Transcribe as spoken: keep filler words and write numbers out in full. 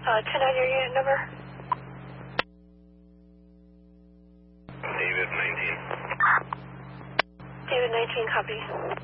Uh, ten on your unit number. David nineteen. David nineteen, copy.